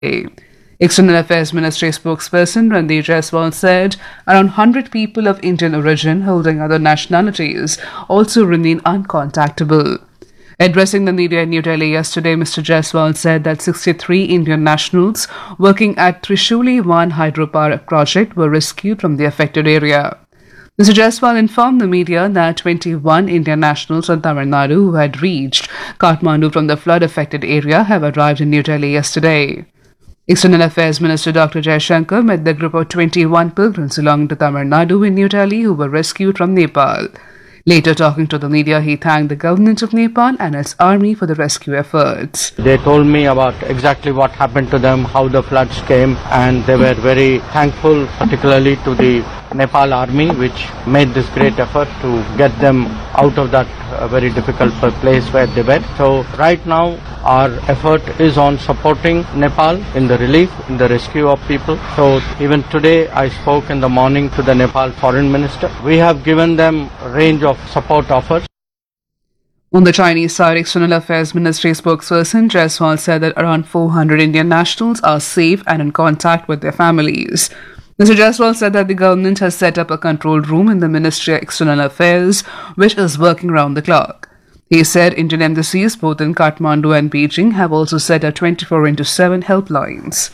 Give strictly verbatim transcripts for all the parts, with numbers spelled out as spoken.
External Affairs Ministry spokesperson Randeep Jaiswal said around one hundred people of Indian origin holding other nationalities also remain uncontactable. Addressing the media in New Delhi yesterday, Mister Jaiswal said that sixty-three Indian nationals working at Trishuli one hydropower project were rescued from the affected area. Mister Jaiswal informed the media that twenty-one Indian nationals from Tamil Nadu who had reached Kathmandu from the flood-affected area have arrived in New Delhi yesterday. External Affairs Minister Doctor Jaishankar met the group of twenty-one pilgrims belonging to Tamil Nadu in New Delhi who were rescued from Nepal. Later, talking to the media, he thanked the government of Nepal and its army for the rescue efforts. They told me about exactly what happened to them, how the floods came, and they were very thankful, particularly to the Nepal army, which made this great effort to get them out of that uh, very difficult place where they were. So right now, our effort is on supporting Nepal in the relief, in the rescue of people. So even today, I spoke in the morning to the Nepal foreign minister. We have given them a range of support offers. On the Chinese side, External Affairs Ministry spokesperson Jaiswal said that around four hundred Indian nationals are safe and in contact with their families. Mister Jaiswal said that the government has set up a control room in the Ministry of External Affairs, which is working round the clock. He said Indian embassies both in Kathmandu and Beijing have also set up twenty-four into seven helplines.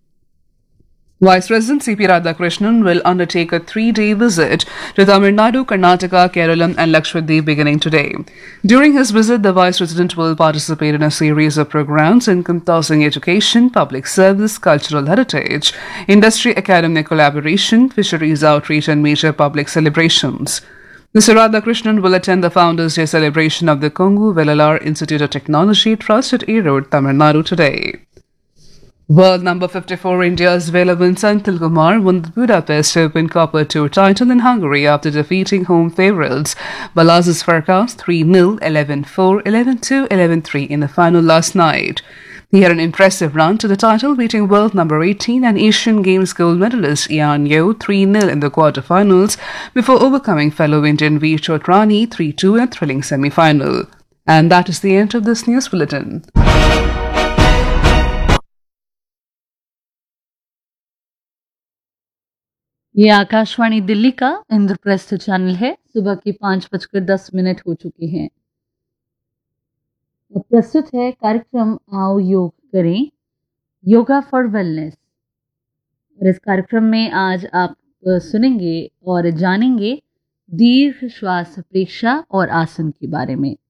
Vice President C P Radhakrishnan will undertake a three-day visit to Tamil Nadu, Karnataka, Kerala and Lakshadweep beginning today. During his visit, the Vice President will participate in a series of programs encompassing education, public service, cultural heritage, industry academic collaboration, fisheries outreach and major public celebrations. Mister Radhakrishnan will attend the Founders' Day celebration of the Kongu Vellalar Institute of Technology Trust at Erode, Tamil Nadu today. World number fifty-four India's Velavan Senthil Kumar won the Budapest Open Copper Tour title in Hungary after defeating home favourites Balazs Farkas three nil, eleven four, eleven two, eleven three in the final last night. He had an impressive run to the title, beating world number eighteen and Asian Games gold medalist Ian Yeo three nil in the quarterfinals before overcoming fellow Indian Veer Chotrani three two in a thrilling semi-final. And that is the end of this news bulletin. ये आकाशवाणी दिल्ली का Indraprastha channel है। सुबह की पाँच बजकर दस minute हो चुके हैं। अब प्रस्तुत है कार्यक्रम आओ योग करें, योगा फॉर वेलनेस। और इस कार्यक्रम में आज आप सुनेंगे और जानेंगे दीर्घ श्वास प्रेक्षा और आसन के बारे में।